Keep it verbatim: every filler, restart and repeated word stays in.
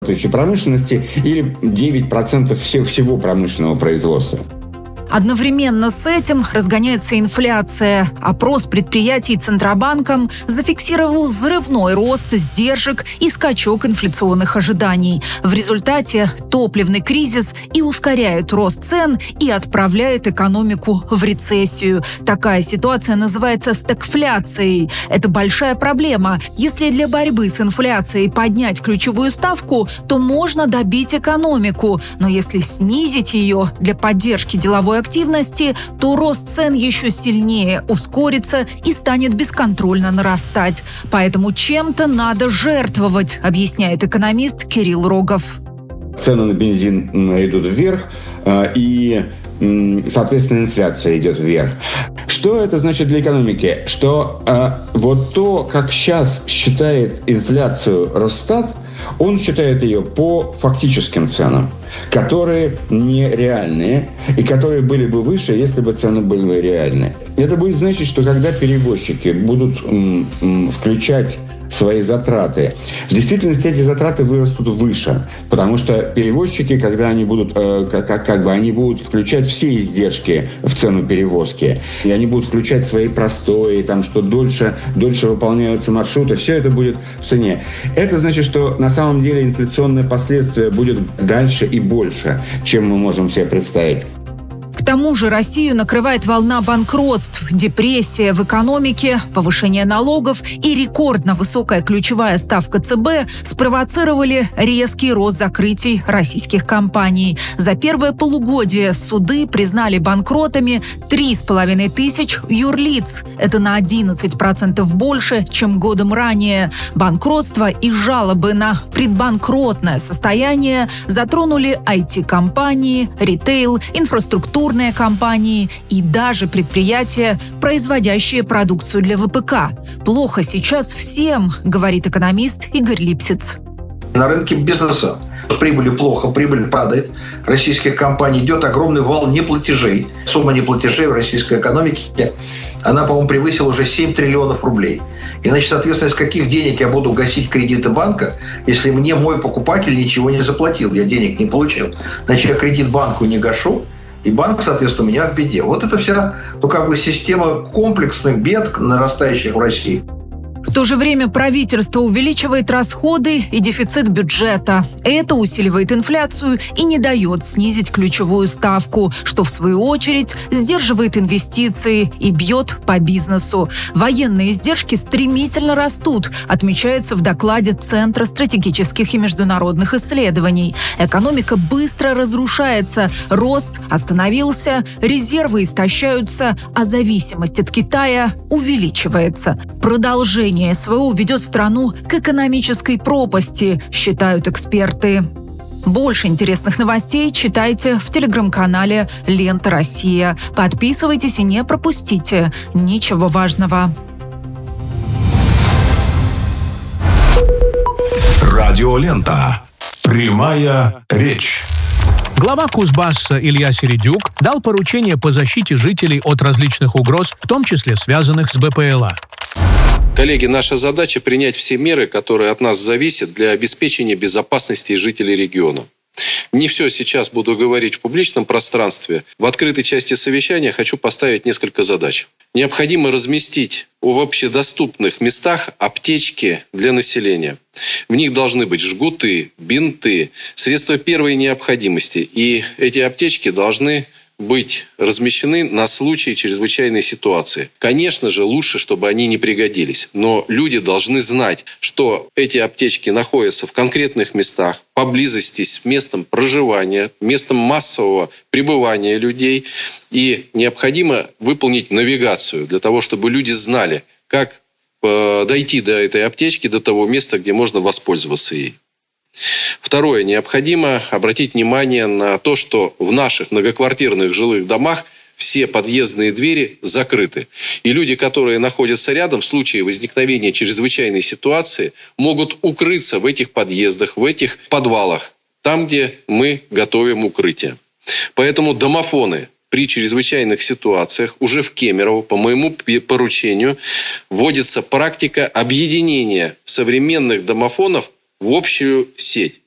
промышленности или девять процентов всего промышленного производства. Одновременно с этим разгоняется инфляция. Опрос предприятий Центробанком зафиксировал взрывной рост сдержек и скачок инфляционных ожиданий. В результате топливный кризис и ускоряет рост цен, и отправляет экономику в рецессию. Такая ситуация называется стагфляцией. Это большая проблема. Если для борьбы с инфляцией поднять ключевую ставку, то можно добить экономику. Но если снизить ее для поддержки деловой активности, то рост цен еще сильнее ускорится и станет бесконтрольно нарастать. Поэтому чем-то надо жертвовать, объясняет экономист Кирилл Рогов. Цены на бензин идут вверх, и, соответственно, инфляция идет вверх. Что это значит для экономики? Что вот то, как сейчас считает инфляцию Росстат, он считает ее по фактическим ценам, которые нереальные и которые были бы выше, если бы цены были бы реальные. Это будет значить, что когда перевозчики будут м, м, включать свои затраты, в действительности эти затраты вырастут выше, потому что перевозчики, когда они будут, э, как, как бы, они будут включать все издержки в цену перевозки, и они будут включать свои простои, там, что дольше, дольше выполняются маршруты, все это будет в цене. Это значит, что на самом деле инфляционное последствие будет дальше и больше, чем мы можем себе представить. К тому же Россию накрывает волна банкротств, депрессия в экономике, повышение налогов и рекордно высокая ключевая ставка ЦБ спровоцировали резкий рост закрытий российских компаний. За первое полугодие суды признали банкротами три с половиной тысяч юрлиц. Это на одиннадцать процентов больше, чем годом ранее. Банкротство и жалобы на предбанкротное состояние затронули ай ти-компании, ритейл, инфраструктурные компании и даже предприятия, производящие продукцию для вэ пэ ка. Плохо сейчас всем, говорит экономист Игорь Липсиц. На рынке бизнеса прибыли плохо, прибыль падает. Российских компаний идет огромный вал неплатежей. Сумма неплатежей в российской экономике, она, по-моему, превысила уже семь триллионов рублей. Иначе, соответственно, из каких денег я буду гасить кредиты банка, если мне мой покупатель ничего не заплатил, я денег не получил. Значит, я кредит банку не гашу, и банк, соответственно, у меня в беде. Вот это вся, ну, как бы система комплексных бед, нарастающих в России. В то же время правительство увеличивает расходы и дефицит бюджета. Это усиливает инфляцию и не дает снизить ключевую ставку, что в свою очередь сдерживает инвестиции и бьет по бизнесу. Военные издержки стремительно растут, отмечается в докладе Центра стратегических и международных исследований. Экономика быстро разрушается, рост остановился, резервы истощаются, а зависимость от Китая увеличивается. Продолжение эс вэ о ведет страну к экономической пропасти, считают эксперты. Больше интересных новостей читайте в телеграм-канале «Лента Россия». Подписывайтесь и не пропустите ничего важного. Радиолента. Прямая речь. Глава Кузбасса Илья Середюк дал поручение по защите жителей от различных угроз, в том числе связанных с бэ пэ эл а. Коллеги, наша задача принять все меры, которые от нас зависят, для обеспечения безопасности жителей региона. Не все сейчас буду говорить в публичном пространстве. В открытой части совещания хочу поставить несколько задач. Необходимо разместить в общедоступных местах аптечки для населения. В них должны быть жгуты, бинты, средства первой необходимости. И эти аптечки должны быть размещены на случай чрезвычайной ситуации. Конечно же, лучше, чтобы они не пригодились. Но люди должны знать, что эти аптечки находятся в конкретных местах, поблизости с местом проживания, местом массового пребывания людей. И необходимо выполнить навигацию для того, чтобы люди знали, как дойти до этой аптечки, до того места, где можно воспользоваться ей. Второе. Необходимо обратить внимание на то, что в наших многоквартирных жилых домах все подъездные двери закрыты. И люди, которые находятся рядом, в случае возникновения чрезвычайной ситуации, могут укрыться в этих подъездах, в этих подвалах, там, где мы готовим укрытие. Поэтому домофоны при чрезвычайных ситуациях уже в Кемерово, по моему поручению, вводится практика объединения современных домофонов в общую сеть.